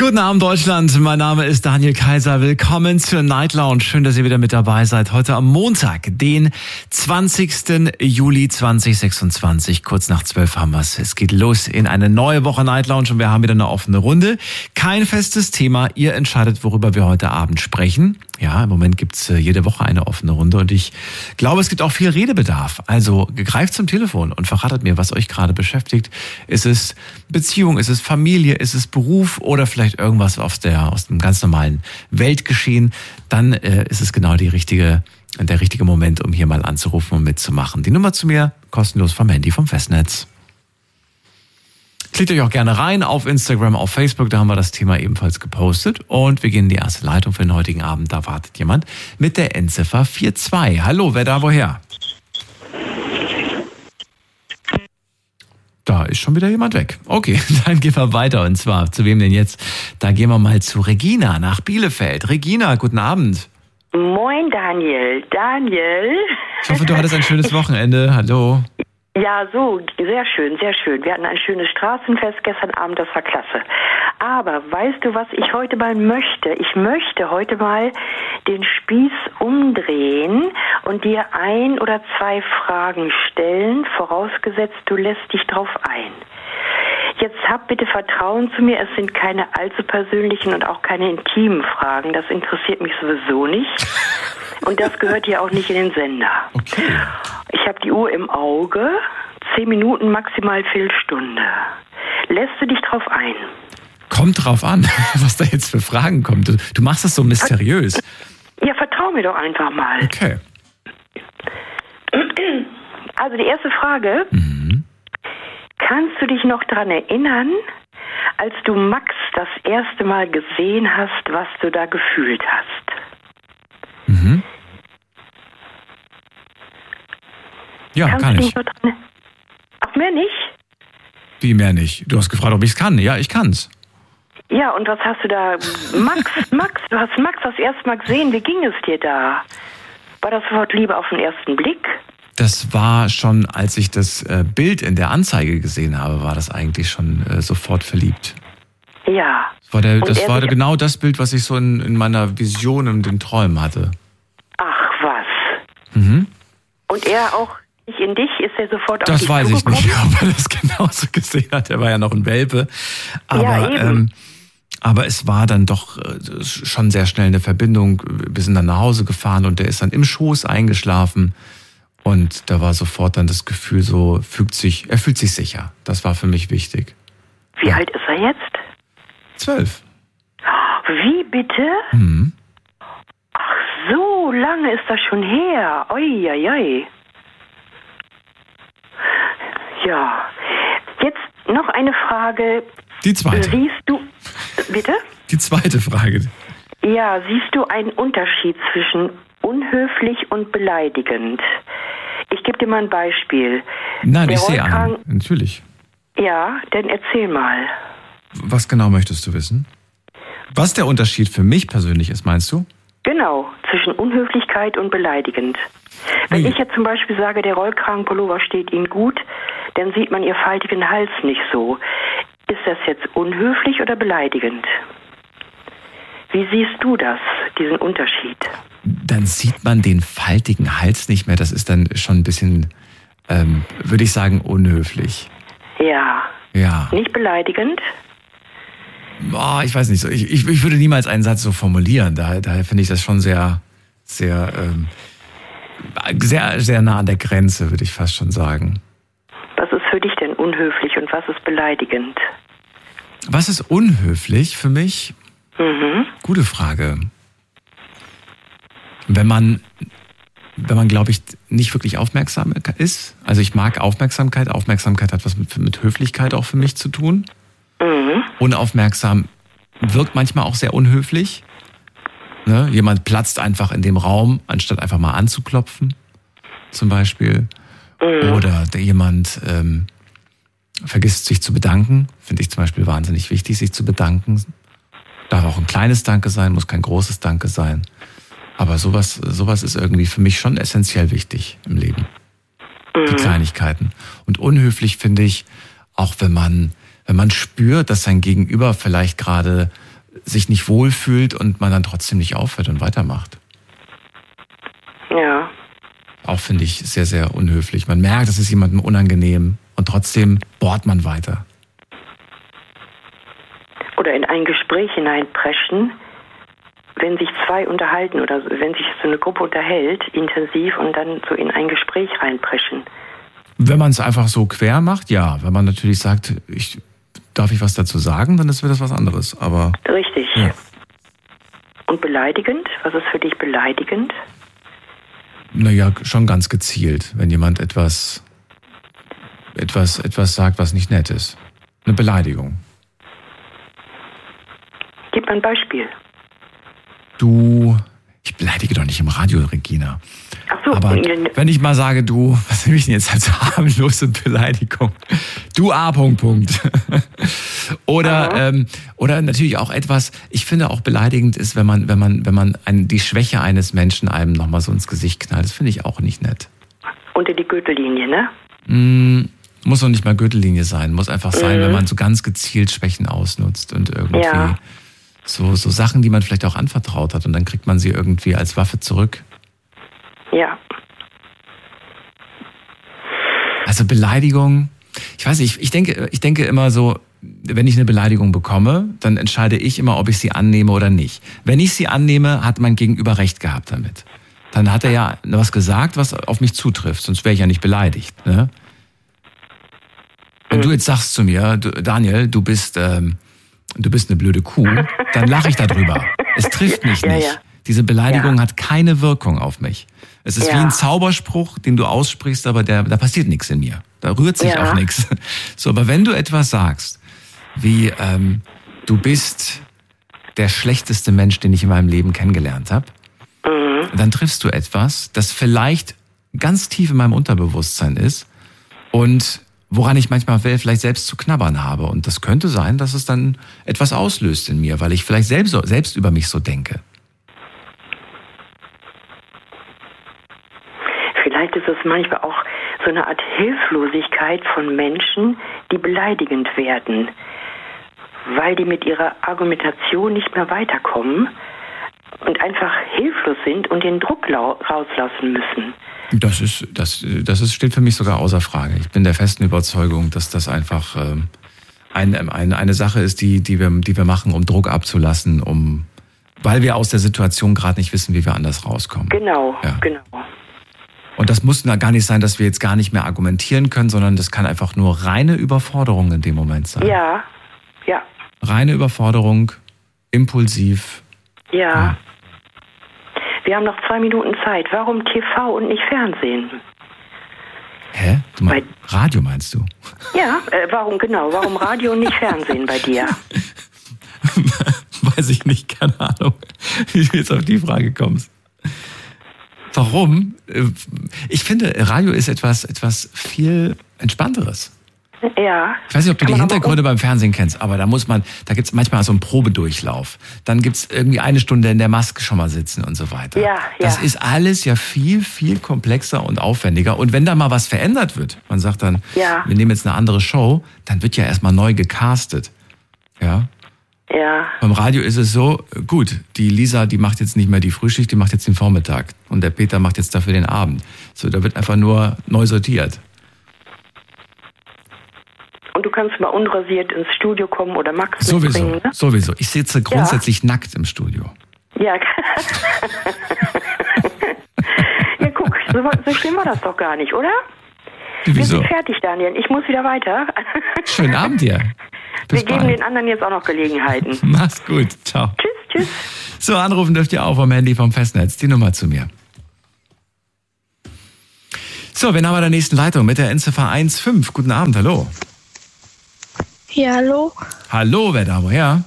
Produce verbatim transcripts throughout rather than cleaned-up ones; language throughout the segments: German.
Guten Abend, Deutschland. Mein Name ist Daniel Kaiser. Willkommen zur Night Lounge. Schön, dass ihr wieder mit dabei seid. Heute am Montag, den zwanzigsten Juli zweitausendsechsundzwanzig. Kurz nach zwölf haben wir es. Es geht los in eine neue Woche Night Lounge und wir haben wieder eine offene Runde. Kein festes Thema. Ihr entscheidet, worüber wir heute Abend sprechen. Ja, im Moment gibt's jede Woche eine offene Runde und ich glaube, es gibt auch viel Redebedarf. Also greift zum Telefon und verratet mir, was euch gerade beschäftigt. Ist es Beziehung, ist es Familie, ist es Beruf oder vielleicht irgendwas aus der aus dem ganz normalen Weltgeschehen? Dann äh, ist es genau die richtige, der richtige Moment, um hier mal anzurufen und mitzumachen. Die Nummer zu mir, kostenlos vom Handy, vom Festnetz. Klickt euch auch gerne rein auf Instagram, auf Facebook, da haben wir das Thema ebenfalls gepostet. Und wir gehen in die erste Leitung für den heutigen Abend. Da wartet jemand mit der Endziffer vier zwei. Hallo, wer da woher? Da ist schon wieder jemand weg. Okay, dann gehen wir weiter. Und zwar, zu wem denn jetzt? Da gehen wir mal zu Regina nach Bielefeld. Regina, guten Abend. Moin Daniel. Daniel. Ich hoffe, du hattest ein schönes Wochenende. Hallo. Ja, so, sehr schön, sehr schön. Wir hatten ein schönes Straßenfest gestern Abend, das war klasse. Aber weißt du, was ich heute mal möchte? Ich möchte heute mal den Spieß umdrehen und dir ein oder zwei Fragen stellen, vorausgesetzt, du lässt dich drauf ein. Jetzt hab bitte Vertrauen zu mir, es sind keine allzu persönlichen und auch keine intimen Fragen, das interessiert mich sowieso nicht. Und das gehört ja auch nicht in den Sender. Okay. Ich habe die Uhr im Auge, zehn Minuten, maximal Viertelstunde. Lässt du dich drauf ein? Kommt drauf an, was da jetzt für Fragen kommen. Du, du machst das so mysteriös. Ja, vertrau mir doch einfach mal. Okay. Also die erste Frage. Mhm. Kannst du dich noch daran erinnern, als du Max das erste Mal gesehen hast, was du da gefühlt hast? Mhm. Ja, Kannst kann du ich. dich noch dran... Ach, mehr nicht? Wie mehr nicht? Du hast gefragt, ob ich es kann. Ja, ich kann's. Ja, und was hast du da... Max, Max, du hast Max das erste Mal gesehen. Wie ging es dir da? War das sofort Liebe auf den ersten Blick? Das war schon, als ich das äh, Bild in der Anzeige gesehen habe, war das eigentlich schon äh, sofort verliebt. Ja. Das war, der, Und das er war sich- genau das Bild, was ich so in, in meiner Vision und den Träumen hatte. Ach, was. Mhm. Und er auch nicht in dich? Ist er sofort auf Das dich weiß ich zugekommen? nicht, ob er das genauso gesehen hat. Er war ja noch ein Welpe. Aber, Ja, eben. ähm, aber es war dann doch äh, schon sehr schnell eine Verbindung. Wir sind dann nach Hause gefahren und der ist dann im Schoß eingeschlafen. Und da war sofort dann das Gefühl so, fügt sich, er fühlt sich sicher. Das war für mich wichtig. Wie Ja. alt ist er jetzt? Zwölf. Wie bitte? Mhm. Ach, so lange ist das schon her. Oi, oi, oi. Ja. Jetzt noch eine Frage. Die zweite. Siehst du... Bitte? Die zweite Frage. Ja, siehst du einen Unterschied zwischen unhöflich und beleidigend? Ich gebe dir mal ein Beispiel. Nein, Der ich sehe Rollkragen- einen. Natürlich. Ja, dann erzähl mal. Was genau möchtest du wissen? Was der Unterschied für mich persönlich ist, meinst du? Genau, zwischen Unhöflichkeit und beleidigend. Wenn Ui. ich jetzt zum Beispiel sage, der Rollkragenpullover steht Ihnen gut, dann sieht man Ihr faltigen Hals nicht so. Ist das jetzt unhöflich oder beleidigend? Wie siehst du das, diesen Unterschied? Dann sieht man den faltigen Hals nicht mehr. Das ist dann schon ein bisschen, ähm, würde ich sagen, unhöflich. Ja, Ja. nicht beleidigend? Oh, ich weiß nicht so. Ich, ich, ich würde niemals einen Satz so formulieren. Daher, daher finde ich das schon sehr, sehr, ähm, sehr, sehr nah an der Grenze, würde ich fast schon sagen. Was ist für dich denn unhöflich und was ist beleidigend? Was ist unhöflich für mich? Mhm. Gute Frage. Wenn man, wenn man, glaube ich, nicht wirklich aufmerksam ist. Also ich mag Aufmerksamkeit. Aufmerksamkeit hat was mit, mit Höflichkeit auch für mich zu tun. Mhm. Unaufmerksam wirkt manchmal auch sehr unhöflich. Ne? Jemand platzt einfach in dem Raum, anstatt einfach mal anzuklopfen, zum Beispiel. Mhm. Oder der jemand ähm, vergisst sich zu bedanken. Finde ich zum Beispiel wahnsinnig wichtig, sich zu bedanken. Darf auch ein kleines Danke sein, muss kein großes Danke sein. Aber sowas, sowas ist irgendwie für mich schon essentiell wichtig im Leben. Die Kleinigkeiten. Und unhöflich finde ich, auch wenn man wenn man spürt, dass sein Gegenüber vielleicht gerade sich nicht wohlfühlt und man dann trotzdem nicht aufhört und weitermacht. Ja. Auch finde ich sehr, sehr unhöflich. Man merkt, es ist jemandem unangenehm und trotzdem bohrt man weiter. Oder in ein Gespräch hineinpreschen, wenn sich zwei unterhalten oder wenn sich so eine Gruppe unterhält, intensiv und dann so in ein Gespräch reinpreschen. Wenn man es einfach so quer macht, ja. Wenn man natürlich sagt, ich, darf ich was dazu sagen, dann ist das was anderes. Aber richtig. Ja. Und beleidigend? Was ist für dich beleidigend? Naja, schon ganz gezielt, wenn jemand etwas, etwas, etwas sagt, was nicht nett ist. Eine Beleidigung. Gib mal ein Beispiel. Du, ich beleidige doch nicht im Radio, Regina. Ach so. Aber wenn ich mal sage, du, was nehme ich denn jetzt als harmlose Beleidigung? Du A. Punkt, Punkt. Oder, ähm, oder natürlich auch etwas, ich finde auch beleidigend ist, wenn man, wenn man, wenn man ein, die Schwäche eines Menschen einem nochmal so ins Gesicht knallt. Das finde ich auch nicht nett. Unter die Gürtellinie, ne? Mm, muss noch nicht mal Gürtellinie sein. Muss einfach sein, Mhm. wenn man so ganz gezielt Schwächen ausnutzt und irgendwie Ja. so, so Sachen, die man vielleicht auch anvertraut hat und dann kriegt man sie irgendwie als Waffe zurück. Ja. Also Beleidigung, ich weiß nicht, ich, ich denke, ich denke immer so, wenn ich eine Beleidigung bekomme, dann entscheide ich immer, ob ich sie annehme oder nicht. Wenn ich sie annehme, hat mein Gegenüber recht gehabt damit. Dann hat er ja was gesagt, was auf mich zutrifft, sonst wäre ich ja nicht beleidigt. Ne? Wenn Mhm. du jetzt sagst zu mir, du, Daniel, du bist, ähm, du bist eine blöde Kuh, dann lache ich darüber. Es trifft mich Ja, nicht. ja. Diese Beleidigung Ja. hat keine Wirkung auf mich. Es ist Ja. wie ein Zauberspruch, den du aussprichst, aber der, da passiert nichts in mir. Da rührt sich Ja. auch nichts. So, aber wenn du etwas sagst, wie ähm, du bist der schlechteste Mensch, den ich in meinem Leben kennengelernt habe, Mhm. dann triffst du etwas, das vielleicht ganz tief in meinem Unterbewusstsein ist und woran ich manchmal vielleicht selbst zu knabbern habe. Und das könnte sein, dass es dann etwas auslöst in mir, weil ich vielleicht selbst, selbst über mich so denke. Vielleicht ist es manchmal auch so eine Art Hilflosigkeit von Menschen, die beleidigend werden, weil die mit ihrer Argumentation nicht mehr weiterkommen und einfach hilflos sind und den Druck lau- rauslassen müssen. Das ist, das, das ist, steht für mich sogar außer Frage. Ich bin der festen Überzeugung, dass das einfach ähm, ein, ein, eine Sache ist, die, die, wir, die wir machen, um Druck abzulassen, um, weil wir aus der Situation gerade nicht wissen, wie wir anders rauskommen. Genau, Ja. genau. Und das muss da gar nicht sein, dass wir jetzt gar nicht mehr argumentieren können, sondern das kann einfach nur reine Überforderung in dem Moment sein. Ja, ja, Reine Überforderung, impulsiv. ja. Ja. Wir haben noch zwei Minuten Zeit. Warum T V und nicht Fernsehen? Hä? Du mein, Weil- Radio meinst du? Ja, äh, warum genau? Warum Radio und nicht Fernsehen bei dir? Weiß ich nicht, keine Ahnung, wie du jetzt auf die Frage kommst. Warum? Ich finde, Radio ist etwas, etwas viel Entspannteres. Ja. Ich weiß nicht, ob du Kann die man aber Hintergründe beim Fernsehen kennst, aber da muss man, da gibt's manchmal so einen Probedurchlauf. Dann gibt's irgendwie eine Stunde in der Maske schon mal sitzen und so weiter. Ja, Das ja. ist alles ja viel, viel komplexer und aufwendiger. Und wenn da mal was verändert wird, man sagt dann, Ja. wir nehmen jetzt eine andere Show, dann wird ja erstmal neu gecastet. Ja. Ja, Beim Radio ist es so, gut, die Lisa, die macht jetzt nicht mehr die Frühschicht, die macht jetzt den Vormittag. Und der Peter macht jetzt dafür den Abend. So, da wird einfach nur neu sortiert. und du kannst mal unrasiert ins Studio kommen oder Max Sowieso, mitbringen, ne? sowieso. Ich sitze grundsätzlich nackt im Studio. Ja. Ja, guck, so, so schlimm war das doch gar nicht, oder? Wir Wieso? sind fertig, Daniel. Ich muss wieder weiter. Schönen Abend dir. Bis Wir geben bald. den anderen jetzt auch noch Gelegenheiten. Mach's gut. Ciao. Tschüss, tschüss. So, anrufen dürft ihr auch vom Handy vom Festnetz. Die Nummer zu mir. So, wen haben wir in der nächsten Leitung mit der Endziffer eins fünf? Guten Abend, hallo. Ja, hallo. Hallo, wer da woher?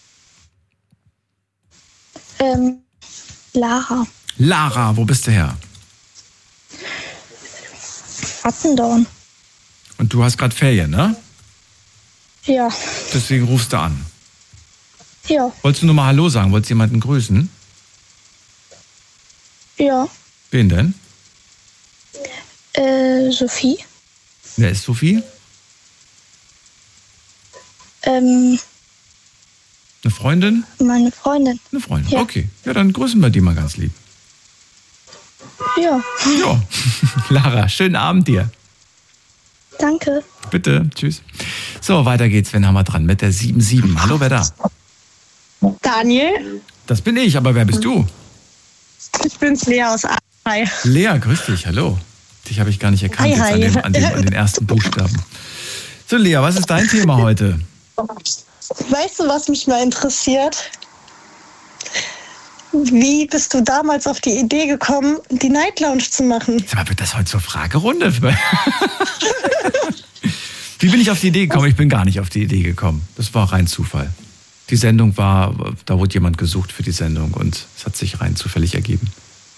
Ähm, Lara. Lara, wo bist du her? Attendorn. Und du hast gerade Ferien, ne? Ja, Deswegen rufst du an. ja, Wolltest du nur mal Hallo sagen? Wolltest du jemanden grüßen? ja. Wen denn? Äh, Sophie. Wer ist Sophie? Ähm, Eine Freundin? meine Freundin. Eine Freundin, Ja. okay. Ja, dann grüßen wir die mal ganz lieb. Ja, Ja. Lara, schönen Abend dir. danke. Bitte, tschüss. So, weiter geht's. Wen haben wir dran? Mit der sieben sieben. Hallo, wer da? Daniel, Das bin ich, aber wer bist du? ich bin's Lea aus A. Hi. Lea, grüß dich, hallo. Dich habe ich gar nicht erkannt Hi, jetzt hi. an, dem, an, dem, an den ersten Buchstaben. So, Lea, was ist dein Thema heute? Weißt du, was mich mal interessiert? Wie bist du damals auf die Idee gekommen, die Night Lounge zu machen? Sag mal, wird das heute zur Fragerunde? Wie bin ich auf die Idee gekommen? Ich bin gar nicht auf die Idee gekommen. Das war rein Zufall. Die Sendung war, da wurde jemand gesucht für die Sendung und es hat sich rein zufällig ergeben.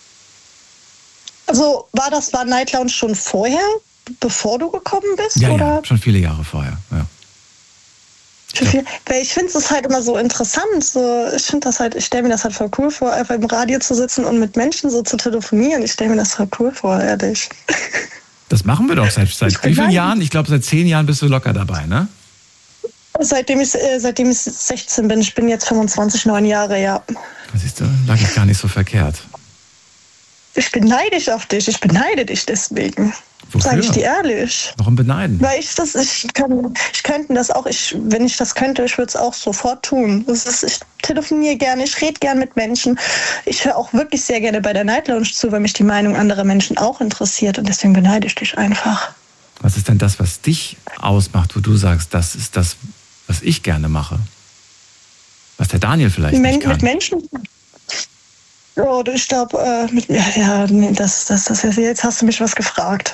Also war das war Night Lounge schon vorher, bevor du gekommen bist? Ja, oder? ja, schon viele Jahre vorher. Ja. Schon viel? Weil ich finde es halt immer so interessant. So, ich finde das halt, ich stelle mir das halt voll cool vor, einfach im Radio zu sitzen und mit Menschen so zu telefonieren. Ich stelle mir das voll cool vor, ehrlich. Das machen wir doch seit, seit wie vielen Nein. Jahren? Ich glaube, seit zehn Jahren bist du locker dabei, ne? Seitdem ich, äh, seitdem ich sechzehn bin, ich bin jetzt fünfundzwanzig, neun Jahre, ja. Siehst du, lag ich gar nicht so verkehrt. Ich bin neidisch auf dich, ich beneide dich deswegen. Wofür? Sag ich dir ehrlich. Warum beneiden? Weil ich das, ich kann, ich könnte das auch, ich, wenn ich das könnte, ich würde es auch sofort tun. Das ist, ich telefoniere gerne, ich rede gerne mit Menschen. Ich höre auch wirklich sehr gerne bei der Night Lounge zu, weil mich die Meinung anderer Menschen auch interessiert und deswegen beneide ich dich einfach. Was ist denn das, was dich ausmacht, wo du sagst, das ist das, was ich gerne mache? Was der Daniel vielleicht Men nicht kann. mit Menschen. Oh, ich glaube, äh, mit ja, ja, nee, das, das, das, jetzt hast du mich was gefragt.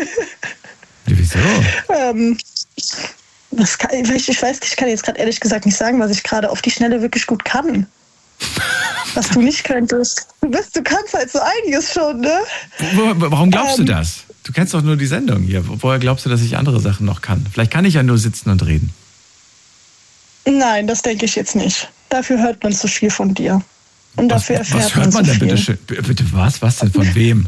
Wieso? ähm, das kann, ich, ich weiß, ich kann jetzt gerade ehrlich gesagt nicht sagen, was ich gerade auf die Schnelle wirklich gut kann. Was du nicht könntest. Du bist, du kannst halt so einiges schon, ne? Wo, warum glaubst Ähm, du das? Du kennst doch nur die Sendung hier. Woher glaubst du, dass ich andere Sachen noch kann? Vielleicht kann ich ja nur sitzen und reden. Nein, das denke ich jetzt nicht. Dafür hört man zu viel von dir. Und Was, dafür erfährt was hört man man so denn viel. bitte schön? B- Bitte was? Was denn von wem?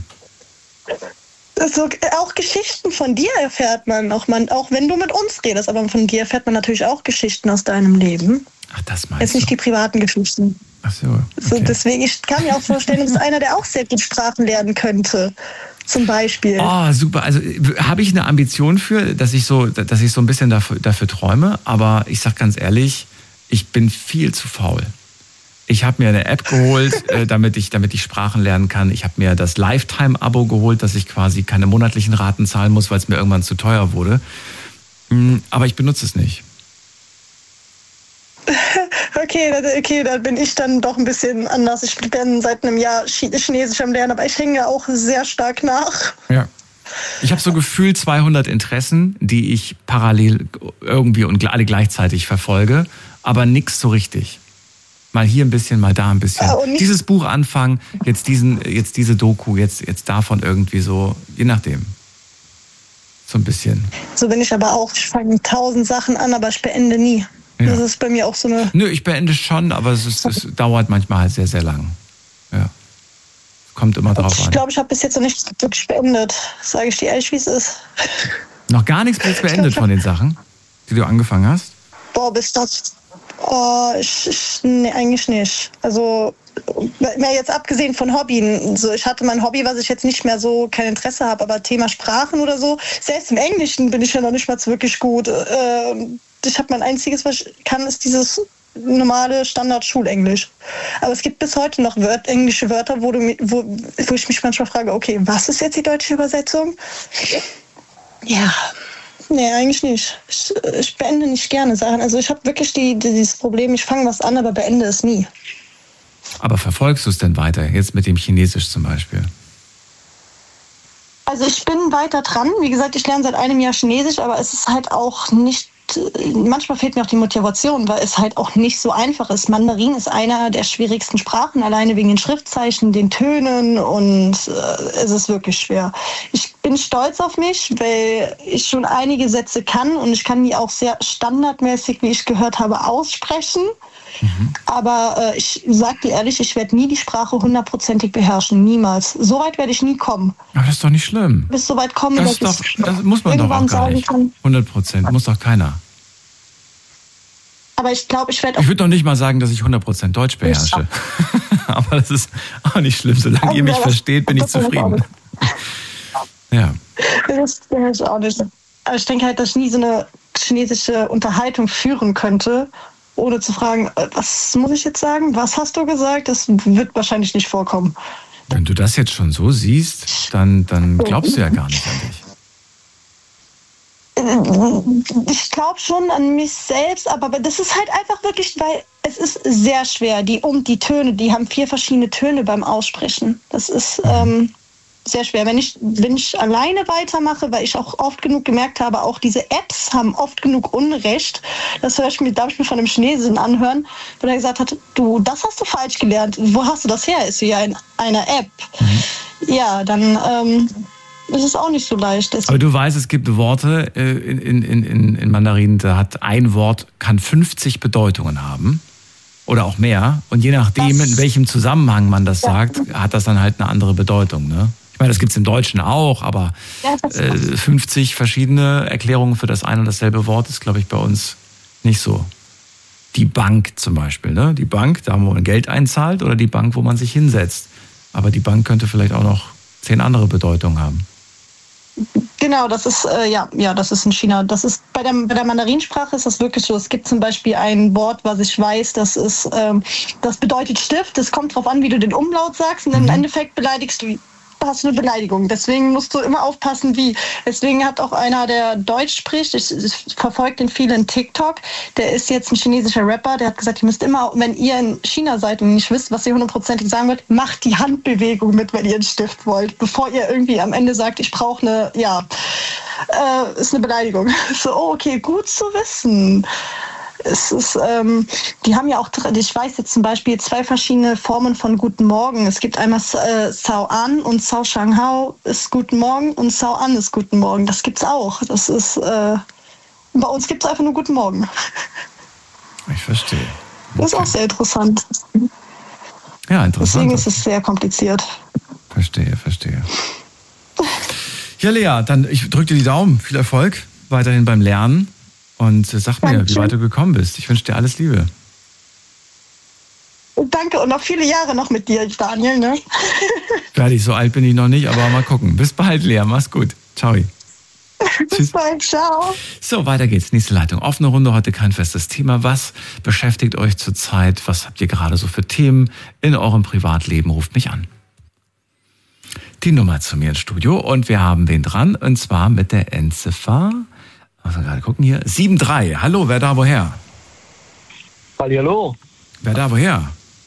Also, auch Geschichten von dir erfährt man auch, man, auch wenn du mit uns redest. Aber von dir erfährt man natürlich auch Geschichten aus deinem Leben. Ach, das Jetzt meinst nicht du? die privaten Geschichten. Ach so, So, okay. deswegen, ich kann mir auch vorstellen, du bist einer, der auch sehr gut Sprachen lernen könnte. Zum Beispiel. Oh, super. Also äh, habe ich eine Ambition für, dass ich so, dass ich so ein bisschen dafür, dafür träume. Aber ich sag ganz ehrlich, ich bin viel zu faul. Ich habe mir eine App geholt, äh, damit ich, damit ich Sprachen lernen kann. Ich habe mir das Lifetime-Abo geholt, dass ich quasi keine monatlichen Raten zahlen muss, weil es mir irgendwann zu teuer wurde. Mm, aber ich benutze es nicht. Okay, dann- okay, dann bin ich dann doch ein bisschen anders. Ich bin seit einem Jahr Chi- Chinesisch am Lernen, aber ich hänge auch sehr stark nach. Ja. Ich habe so gefühlt zweihundert Interessen, die ich parallel irgendwie und alle gleichzeitig verfolge, aber nix so richtig. Mal hier ein bisschen, mal da ein bisschen. Ah, und nicht- Dieses Buch anfangen, jetzt diesen, jetzt diese Doku, jetzt, jetzt davon irgendwie so, je nachdem. So ein bisschen. So bin ich aber auch. Ich fange tausend Sachen an, aber ich beende nie. Ja. Das ist bei mir auch so eine. Nö, ich beende schon, aber es, ist, es dauert manchmal halt sehr, sehr lang. Ja. Kommt immer drauf Ich an. glaube, ich habe bis jetzt noch nicht wirklich beendet. Sage ich dir ehrlich, wie es ist. Noch gar nichts bis beendet von den Sachen, die du angefangen hast? Boah, bis das. Oh, ich, ich, nee, eigentlich nicht. Also, mehr jetzt abgesehen von Hobbyen. So, ich hatte mein Hobby, was ich jetzt nicht mehr so kein Interesse habe, aber Thema Sprachen oder so. Selbst im Englischen bin ich ja noch nicht mal wirklich gut. Ähm, ich habe mein einziges, was ich kann, ist dieses normale Standard-Schulenglisch. Aber es gibt bis heute noch Wört, englische Wörter, wo, du, mi- wo, wo ich mich manchmal frage, okay, was ist jetzt die deutsche Übersetzung? Ja. Nee, eigentlich nicht. Ich, ich beende nicht gerne Sachen. Also ich habe wirklich die, die, dieses Problem, ich fange was an, aber beende es nie. Aber verfolgst du es denn weiter? Jetzt mit dem Chinesisch zum Beispiel? Also ich bin weiter dran. Wie gesagt, ich lerne seit einem Jahr Chinesisch, aber es ist halt auch nicht, manchmal fehlt mir auch die Motivation, weil es halt auch nicht so einfach ist. Mandarin ist einer der schwierigsten Sprachen, alleine wegen den Schriftzeichen, den Tönen, und äh, es ist wirklich schwer. Ich bin stolz auf mich, weil ich schon einige Sätze kann und ich kann die auch sehr standardmäßig, wie ich gehört habe, aussprechen. Mhm. Aber äh, ich sag dir ehrlich, ich werde nie die Sprache hundertprozentig beherrschen, niemals. So weit werde ich nie kommen. Aber das ist doch nicht schlimm. Bis so weit kommen, Das, dass ist doch, ich das muss man doch auch irgendwann gar sagen nicht. kann. hundert Prozent, muss doch keiner. Aber ich glaube, ich werde auch... Ich würde noch nicht mal sagen, dass ich hundert Prozent Deutsch beherrsche. Aber das ist auch nicht schlimm. Solange also, ihr mich ja, versteht, bin ich zufrieden. Ja. Das beherrsche ich auch nicht. Aber ich denke halt, dass ich nie so eine chinesische Unterhaltung führen könnte, ohne zu fragen, was muss ich jetzt sagen? Was hast du gesagt? Das wird wahrscheinlich nicht vorkommen. Wenn du das jetzt schon so siehst, dann, dann glaubst du ja gar nicht an dich. Ich glaube schon an mich selbst, aber das ist halt einfach wirklich, weil es ist sehr schwer. Die und die Töne, die haben vier verschiedene Töne beim Aussprechen. Das ist ähm, sehr schwer. Wenn ich, wenn ich alleine weitermache, weil ich auch oft genug gemerkt habe, auch diese Apps haben oft genug Unrecht. Das höre ich mir, darf ich mir von einem Chinesen anhören, wo er gesagt hat, du, das hast du falsch gelernt. Wo hast du das her? Ist ja in einer App. Mhm. Ja, dann ähm, ist es auch nicht so leicht. Aber du weißt, es gibt Worte äh, in, in, in, in Mandarin, da hat ein Wort, kann fünfzig Bedeutungen haben. Oder auch mehr. Und je nachdem, das, in welchem Zusammenhang man das ja. sagt, hat das dann halt eine andere Bedeutung, ne? Ich meine, das gibt es im Deutschen auch, aber ja, äh, fünfzig verschiedene Erklärungen für das ein und dasselbe Wort ist, glaube ich, bei uns nicht so. Die Bank zum Beispiel, ne? Die Bank, da wo man Geld einzahlt, oder die Bank, wo man sich hinsetzt. Aber die Bank könnte vielleicht auch noch zehn andere Bedeutungen haben. Genau, das ist äh, ja, ja, das ist in China. Das ist bei der bei der Mandarinsprache ist das wirklich so. Es gibt zum Beispiel ein Wort, was ich weiß, das ist, ähm, das bedeutet Stift. Das kommt drauf an, wie du den Umlaut sagst, und im Endeffekt beleidigst du. Hast du eine Beleidigung. Deswegen musst du immer aufpassen, wie. Deswegen hat auch einer, der Deutsch spricht, ich, ich verfolge den viel in TikTok, der ist jetzt ein chinesischer Rapper, der hat gesagt, ihr müsst immer, wenn ihr in China seid und nicht wisst, was ihr hundertprozentig sagen wollt, macht die Handbewegung mit, wenn ihr einen Stift wollt, bevor ihr irgendwie am Ende sagt, ich brauche eine, ja, äh, ist eine Beleidigung. So, oh, okay, gut zu wissen. Es ist, ähm, die haben ja auch, ich weiß jetzt zum Beispiel zwei verschiedene Formen von Guten Morgen. Es gibt einmal äh, Sao An und Sao Shang Hao ist Guten Morgen und Sao An ist Guten Morgen. Das gibt's auch. Das ist, äh, bei uns gibt's einfach nur Guten Morgen. Ich verstehe. Okay. Das ist auch sehr interessant. Ja, interessant. Deswegen ist es sehr kompliziert. Verstehe, verstehe. Ja, Lea, dann ich drücke dir die Daumen. Viel Erfolg weiterhin beim Lernen. Und sag mir, wie weit du gekommen bist. Ich wünsche dir alles Liebe. Danke und noch viele Jahre noch mit dir, Daniel. Ne? Fertig, so alt bin ich noch nicht, aber mal gucken. Bis bald, Lea. Mach's gut. Ciao. Bis bald, ciao. So, weiter geht's. Nächste Leitung. Offene Runde, heute kein festes Thema. Was beschäftigt euch zurzeit? Was habt ihr gerade so für Themen in eurem Privatleben? Ruft mich an. Die Nummer zu mir ins Studio und wir haben wen dran, und zwar mit der Endziffer... Also gerade gucken hier. sieben drei. Hallo, wer da woher? Hallo. Wer da woher?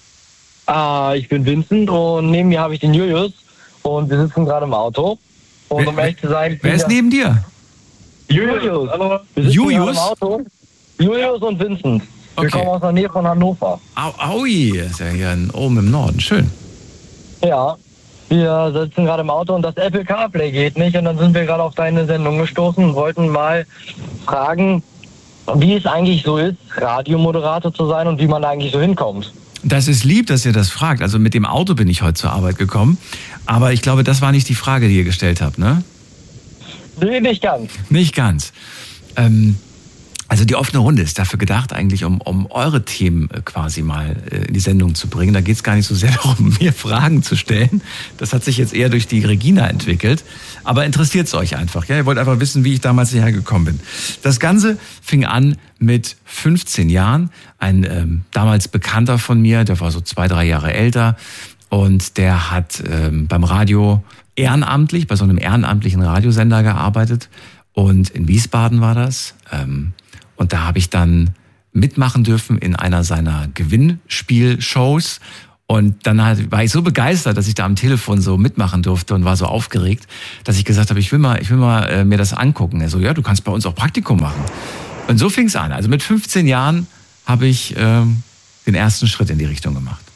Ah, ich bin Vincent und neben mir habe ich den Julius und wir sitzen gerade im Auto. Und wer, um ehrlich zu sein... Wer ist neben dir? Julius. Hallo. Wir sitzen Julius? Im Auto. Julius und Vincent. Wir okay. kommen aus der Nähe von Hannover. Au, aui, ist ja hier oben im Norden. Schön. Ja. Wir sitzen gerade im Auto und das Apple CarPlay geht nicht, und dann sind wir gerade auf deine Sendung gestoßen und wollten mal fragen, wie es eigentlich so ist, Radiomoderator zu sein und wie man da eigentlich so hinkommt. Das ist lieb, dass ihr das fragt. Also mit dem Auto bin ich heute zur Arbeit gekommen, aber ich glaube, das war nicht die Frage, die ihr gestellt habt, ne? Nee, nicht ganz. Nicht ganz. Ähm, also die offene Runde ist dafür gedacht, eigentlich um, um eure Themen quasi mal in die Sendung zu bringen. Da geht es gar nicht so sehr darum, mir Fragen zu stellen. Das hat sich jetzt eher durch die Regina entwickelt. Aber interessiert es euch einfach. Ja? Ihr wollt einfach wissen, wie ich damals hierher gekommen bin. Das Ganze fing an mit fünfzehn Jahren. Ein ähm, damals Bekannter von mir, der war so zwei, drei Jahre älter. Und der hat ähm, beim Radio ehrenamtlich, bei so einem ehrenamtlichen Radiosender gearbeitet. Und in Wiesbaden war das. Ähm, Und da habe ich dann mitmachen dürfen in einer seiner Gewinnspielshows. Und dann war ich so begeistert, dass ich da am Telefon so mitmachen durfte und war so aufgeregt, dass ich gesagt habe, ich will mal, ich will mal äh, mir das angucken. Er so, ja, du kannst bei uns auch Praktikum machen. Und so fing es an. Also mit fünfzehn Jahren habe ich äh, den ersten Schritt in die Richtung gemacht.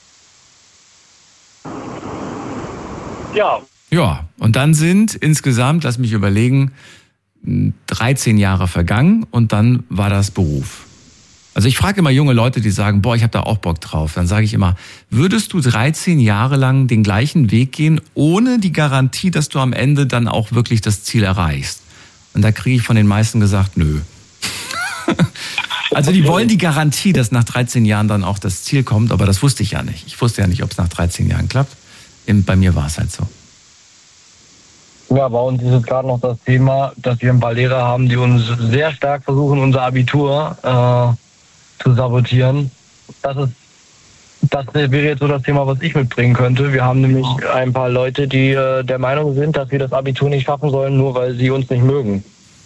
Ja. Ja, und dann sind insgesamt, lass mich überlegen, dreizehn Jahre vergangen und dann war das Beruf. Also ich frage immer junge Leute, die sagen, boah, ich habe da auch Bock drauf. Dann sage ich immer, würdest du dreizehn Jahre lang den gleichen Weg gehen, ohne die Garantie, dass du am Ende dann auch wirklich das Ziel erreichst? Und da kriege ich von den meisten gesagt, nö. Also die wollen die Garantie, dass nach dreizehn Jahren dann auch das Ziel kommt, aber das wusste ich ja nicht. Ich wusste ja nicht, ob es nach dreizehn Jahren klappt. Bei mir war es halt so. Ja, bei uns ist jetzt gerade noch das Thema, dass wir ein paar Lehrer haben, die uns sehr stark versuchen, unser Abitur äh, zu sabotieren. Das ist, das wäre jetzt so das Thema, was ich mitbringen könnte. Wir haben nämlich ein paar Leute, die äh, der Meinung sind, dass wir das Abitur nicht schaffen sollen, nur weil sie uns nicht mögen.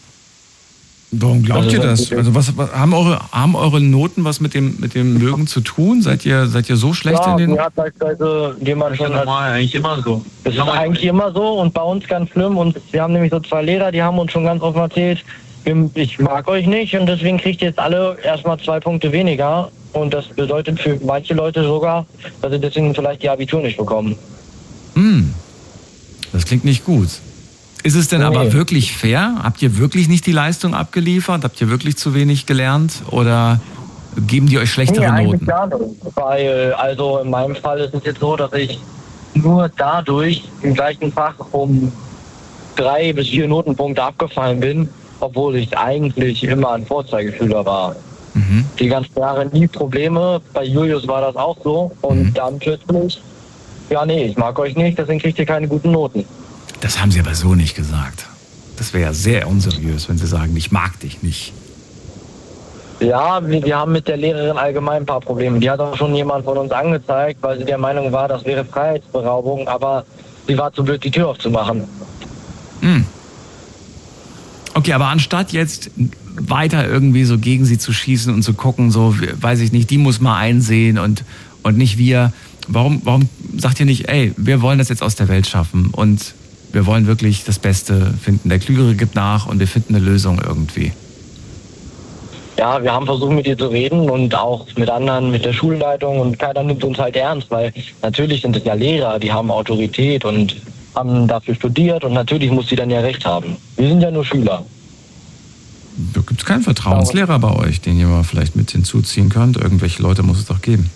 Warum glaubt Also, ihr das? Also was, was haben eure haben eure Noten was mit dem mit dem Mögen zu tun? Seid ihr seid ihr so schlecht Ja, in den? ja, beispielsweise jemand schon. Das ist normal, eigentlich immer so. Das ist eigentlich immer so und bei uns ganz schlimm. Und wir haben nämlich so zwei Lehrer, die haben uns schon ganz offen erzählt, ich mag euch nicht und deswegen kriegt ihr jetzt alle erstmal zwei Punkte weniger. Und das bedeutet für manche Leute sogar, dass sie deswegen vielleicht die Abitur nicht bekommen. Hm, das klingt nicht gut. Ist es denn Nee. aber wirklich fair? Habt ihr wirklich nicht die Leistung abgeliefert? Habt ihr wirklich zu wenig gelernt? Oder geben die euch schlechtere Nee, Noten? eigentlich gar nicht. Weil, also in meinem Fall ist es jetzt so, dass ich nur dadurch im gleichen Fach um drei bis vier Notenpunkte abgefallen bin, obwohl ich eigentlich immer ein Vorzeigeschüler war. Mhm. Die ganzen Jahre nie Probleme. Bei Julius war das auch so. Und Mhm. dann plötzlich, ja nee, ich mag euch nicht, deswegen kriegt ihr keine guten Noten. Das haben sie aber so nicht gesagt. Das wäre ja sehr unseriös, wenn sie sagen, ich mag dich nicht. Ja, wir, wir haben mit der Lehrerin allgemein ein paar Probleme. Die hat auch schon jemand von uns angezeigt, weil sie der Meinung war, das wäre Freiheitsberaubung, aber sie war zu blöd, die Tür aufzumachen. Hm. Okay, aber anstatt jetzt weiter irgendwie so gegen sie zu schießen und zu gucken, so, weiß ich nicht, die muss mal einsehen und, und nicht wir, warum, warum sagt ihr nicht, ey, wir wollen das jetzt aus der Welt schaffen und wir wollen wirklich das Beste finden. Der Klügere gibt nach und wir finden eine Lösung irgendwie. Ja, wir haben versucht, mit ihr zu reden und auch mit anderen, mit der Schulleitung und keiner nimmt uns halt ernst, weil natürlich sind es ja Lehrer, die haben Autorität und haben dafür studiert und natürlich muss sie dann ja recht haben. Wir sind ja nur Schüler. Da gibt es keinen Vertrauenslehrer bei euch, den ihr mal vielleicht mit hinzuziehen könnt. Irgendwelche Leute muss es doch geben.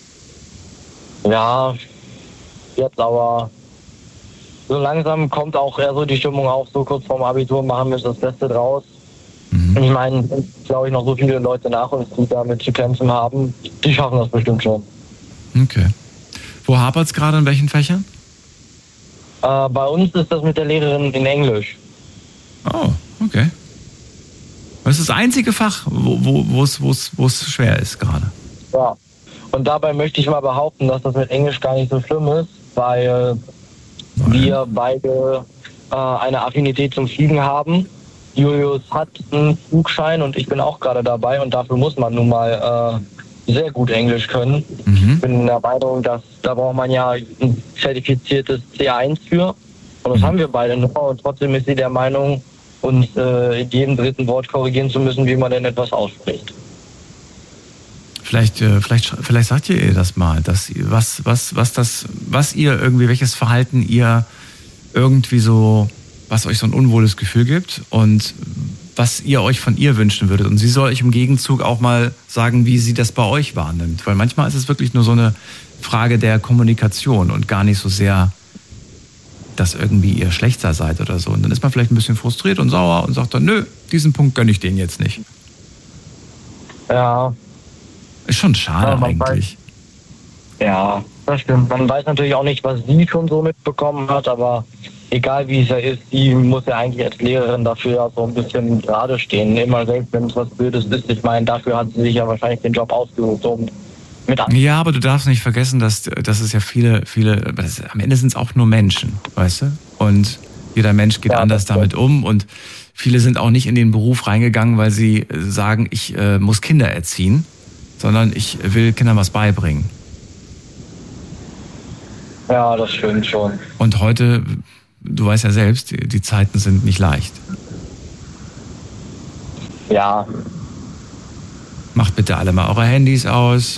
Ja, jetzt aber so langsam kommt auch eher so die Stimmung auf, so kurz vorm Abitur machen wir das Beste draus. Mhm. Ich meine, glaube ich, noch so viele Leute nach uns, die damit zu kämpfen haben, die schaffen das bestimmt schon. Okay. Wo hapert es gerade, in welchen Fächern? Äh, bei uns ist das mit der Lehrerin in Englisch. Oh, okay. Das ist das einzige Fach, wo wo wo es wo es wo es schwer ist gerade. Ja. Und dabei möchte ich mal behaupten, dass das mit Englisch gar nicht so schlimm ist, weil wir beide äh, eine Affinität zum Fliegen haben. Julius hat einen Flugschein und ich bin auch gerade dabei und dafür muss man nun mal äh, sehr gut Englisch können. Mhm. Ich bin der Meinung, dass da braucht man ja ein zertifiziertes C eins für und das Mhm. haben wir beide noch und trotzdem ist sie der Meinung, uns äh, in jedem dritten Wort korrigieren zu müssen, wie man denn etwas ausspricht. Vielleicht, äh, vielleicht, vielleicht sagt ihr ihr das mal, dass ihr- was, was, was das, was ihr irgendwie, welches Verhalten ihr irgendwie so, was euch so ein unwohles Gefühl gibt und was ihr euch von ihr wünschen würdet. Und sie soll euch im Gegenzug auch mal sagen, wie sie das bei euch wahrnimmt. Weil manchmal ist es wirklich nur so eine Frage der Kommunikation und gar nicht so sehr, dass irgendwie ihr schlechter seid oder so. Und dann ist man vielleicht ein bisschen frustriert und sauer und sagt dann, nö, diesen Punkt gönne ich denen jetzt nicht. Ja, Ist schon schade Ja, man eigentlich. ja, das stimmt. Man weiß natürlich auch nicht, was sie schon so mitbekommen hat, aber egal wie es ja ist, sie muss ja eigentlich als Lehrerin dafür ja so ein bisschen gerade stehen. Immer selbst, wenn es was Blödes ist. Ich meine, dafür hat sie sich ja wahrscheinlich den Job ausgesucht, um mit an. Ja, aber du darfst nicht vergessen, dass, dass es ja viele, viele, das, am Ende sind es auch nur Menschen, weißt du? Und jeder Mensch geht Ja, anders das damit um und viele sind auch nicht in den Beruf reingegangen, weil sie sagen, ich äh, muss Kinder erziehen, sondern ich will Kindern was beibringen. Ja, das stimmt schon. Und heute, du weißt ja selbst, die, die Zeiten sind nicht leicht. Ja, Macht bitte alle mal eure Handys aus.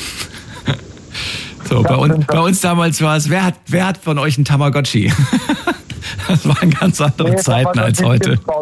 So, bei uns, bei uns damals war es, wer hat, wer hat von euch einen Tamagotchi? Das waren ganz andere Nee, Zeiten als Tamagotchi heute. gibt's bei